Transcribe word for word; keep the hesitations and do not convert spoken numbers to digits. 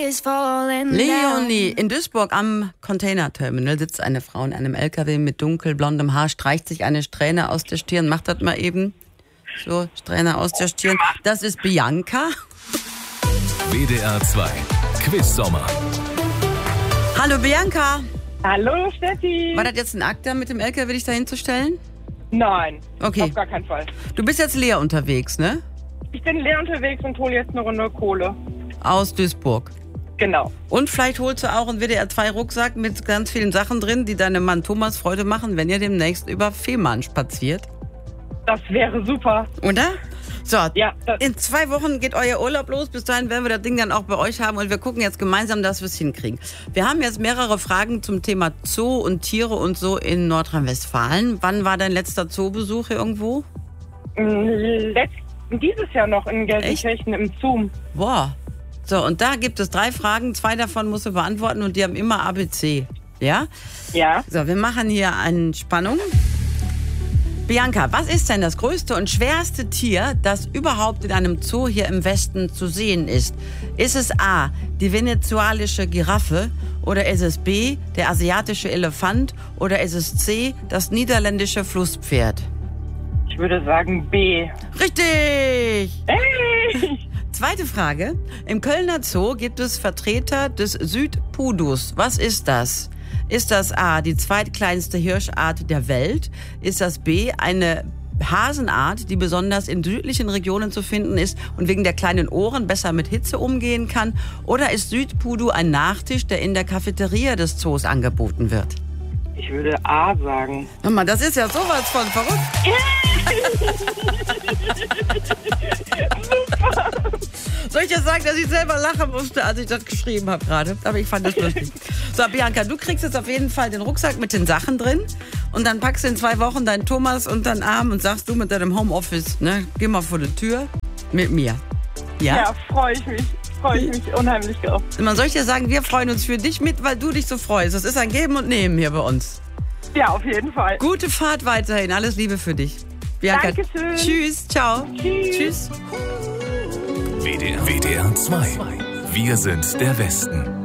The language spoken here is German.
always falling Leonie, in Duisburg am Containerterminal sitzt eine Frau in einem L K W mit dunkelblondem Haar, streicht sich eine Strähne aus der Stirn. Macht das mal eben. So, Strähne aus der Stirn. Das ist Bianca. W D R zwei Quiz-Sommer. Hallo Bianca. Hallo Steffi. War das jetzt ein Akt, da mit dem L K W dich dahin zu stellen? Nein, Okay. auf gar keinen Fall. Du bist jetzt leer unterwegs, ne? Ich bin leer unterwegs und hole jetzt eine Runde Kohle. Aus Duisburg. Genau. Und vielleicht holst du auch einen W D R zwei Rucksack mit ganz vielen Sachen drin, die deinem Mann Thomas Freude machen, wenn ihr demnächst über Fehmarn spaziert. Das wäre super. Oder? So, Ja, das- in zwei Wochen geht euer Urlaub los. Bis dahin werden wir das Ding dann auch bei euch haben und wir gucken jetzt gemeinsam, dass wir es hinkriegen. Wir haben jetzt mehrere Fragen zum Thema Zoo und Tiere und so in Nordrhein-Westfalen. Wann war dein letzter Zoobesuch irgendwo? Mm, Letzt, dieses Jahr noch in Gelsenkirchen im Zoom. Boah. So, und da gibt es drei Fragen. Zwei davon musst du beantworten und die haben immer A B C. Ja? Ja. So, wir machen hier eine Spannung. Bianca, was ist denn das größte und schwerste Tier, das überhaupt in einem Zoo hier im Westen zu sehen ist? Ist es A, die venezuelische Giraffe oder ist es B, der asiatische Elefant oder ist es C, das niederländische Flusspferd? Ich würde sagen B. Richtig! Hey! Zweite Frage. Im Kölner Zoo gibt es Vertreter des Südpudus. Was ist das? Ist das A, die zweitkleinste Hirschart der Welt? Ist das B, eine Hasenart, die besonders in südlichen Regionen zu finden ist und wegen der kleinen Ohren besser mit Hitze umgehen kann? Oder ist Südpudu ein Nachtisch, der in der Cafeteria des Zoos angeboten wird? Ich würde A sagen. Hör mal, das ist ja sowas von verrückt. Soll ich jetzt sagen, dass ich selber lachen musste, als ich das geschrieben habe gerade? Aber ich fand das lustig. So, Bianca, du kriegst jetzt auf jeden Fall den Rucksack mit den Sachen drin und dann packst du in zwei Wochen deinen Thomas unter den Arm und sagst du mit deinem Homeoffice, ne, geh mal vor die Tür mit mir. Ja? Ja, freue ich mich. Freue ich mich unheimlich drauf. Man soll ich dir sagen, wir freuen uns für dich mit, weil du dich so freust. Das ist ein Geben und Nehmen hier bei uns. Ja, auf jeden Fall. Gute Fahrt weiterhin. Alles Liebe für dich. Bianca. Dankeschön. Tschüss. Ciao. Tschüss. Tschüss. W D R, W D R zwei. Wir sind der Westen.